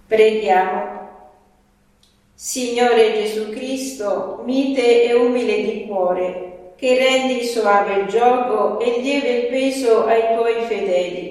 Preghiamo. Signore Gesù Cristo, mite e umile di cuore, che rendi soave il gioco e lieve il peso ai tuoi fedeli,